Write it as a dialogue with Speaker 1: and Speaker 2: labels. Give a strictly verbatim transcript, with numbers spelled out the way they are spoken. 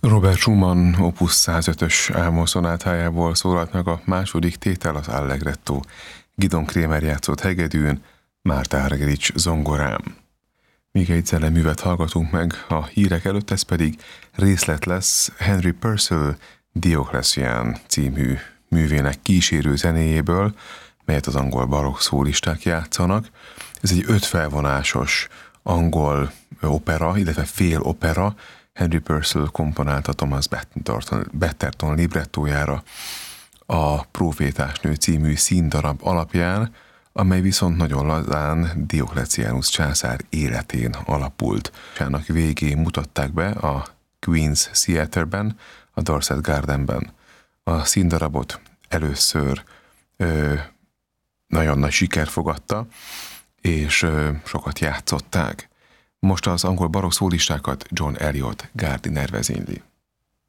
Speaker 1: Robert Schumann opus százötös álmoszonátájából szólalt meg a második tétel, az Allegretto. Gidon Kremer játszott hegedűn, Márta Argerich zongorán. Még egy zeneművet hallgatunk meg a hírek előtt, ez pedig részlet lesz Henry Purcell Diocletian című művének kísérő zenéjéből, melyet az angol barokk szólisták játszanak. Ez egy öt felvonásos angol opera, illetve fél opera. Henry Purcell komponálta Thomas Betterton, Betterton librettójára a Profétásnő című színdarab alapján, amely viszont nagyon lazán Diocletianus császár életén alapult. Sának végén mutatták be a Queen's Theatre-ben, a Dorset Gardenben. A színdarabot először ö, nagyon nagy siker fogadta, és ö, sokat játszották. Most az angol barokk szólistákat John Eliot Gardiner vezényli.